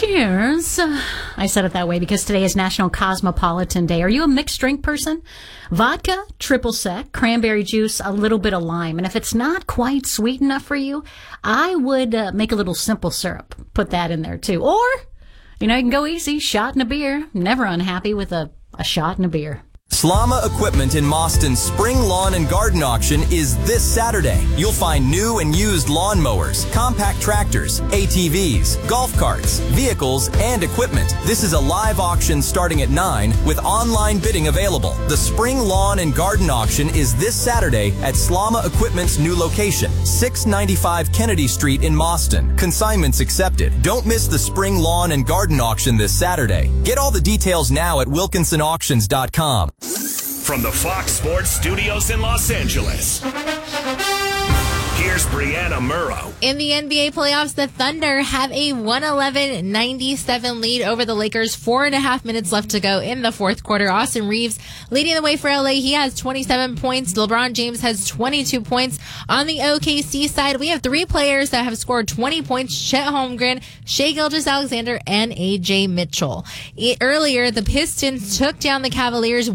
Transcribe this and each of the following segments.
Cheers. I said it that way because today is National Cosmopolitan Day. Are you a mixed drink person? Vodka, triple sec, cranberry juice, a little bit of lime. And if it's not quite sweet enough for you, I would make a little simple syrup. Put that in there too. Or, you can go easy, shot in a beer. Never unhappy with a shot in a beer. Slama Equipment in Mauston's Spring Lawn and Garden Auction is this Saturday. You'll find new and used lawnmowers, compact tractors, ATVs, golf carts, vehicles, and equipment. This is a live auction starting at 9 with online bidding available. The Spring Lawn and Garden Auction is this Saturday at Slama Equipment's new location, 695 Kennedy Street in Mauston. Consignments accepted. Don't miss the Spring Lawn and Garden Auction this Saturday. Get all the details now at wilkinsonauctions.com. From the Fox Sports Studios in Los Angeles, here's Brianna Murrow. In the NBA playoffs, the Thunder have a 111-97 lead over the Lakers. 4.5 minutes left to go in the fourth quarter. Austin Reeves leading the way for LA. He has 27 points. LeBron James has 22 points. On the OKC side, we have 3 players that have scored 20 points. Chet Holmgren, Shai Gilgeous-Alexander, and AJ Mitchell. Earlier, the Pistons took down the Cavaliers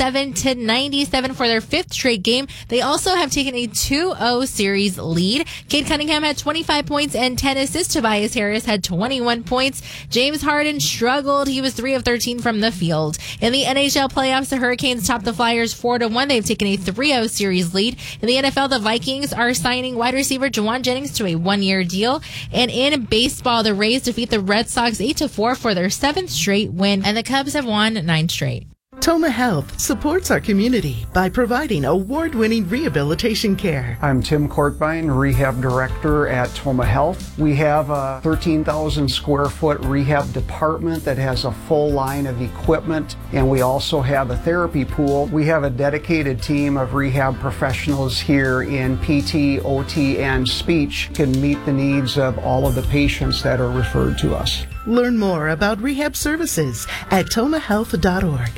107-97 for their 5th straight game. They also have taken a 2-0 series lead. Cade Cunningham had 25 points and 10 assists. Tobias Harris had 21 points. James Harden struggled. He was 3 of 13 from the field. In the NHL playoffs, the Hurricanes topped the Flyers 4-1. They've taken a 3-0 series lead. In the NFL, the Vikings are signing wide receiver Juwan Jennings to a 1-year deal. And in baseball, the Rays defeat the Red Sox 8-4 for their 7th straight win. And the Cubs have won 9 straight. Toma Health supports our community by providing award-winning rehabilitation care. I'm Tim Courtbine, Rehab Director at Toma Health. We have a 13,000 square foot rehab department that has a full line of equipment, and we also have a therapy pool. We have a dedicated team of rehab professionals here in PT, OT, and speech can meet the needs of all of the patients that are referred to us. Learn more about rehab services at tomahealth.org.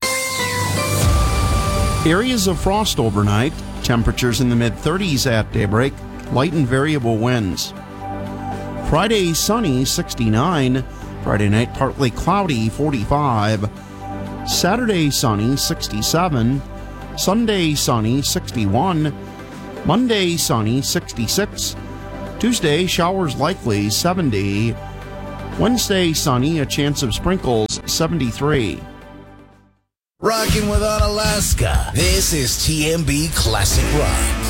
Areas of frost overnight, temperatures in the mid-30s at daybreak, light and variable winds. Friday, sunny, 69. Friday night, partly cloudy, 45. Saturday, sunny, 67. Sunday, sunny, 61. Monday, sunny, 66. Tuesday, showers likely, 70. Wednesday, sunny, a chance of sprinkles, 73. Rocking with Unalaska. This is TMB Classic Rock.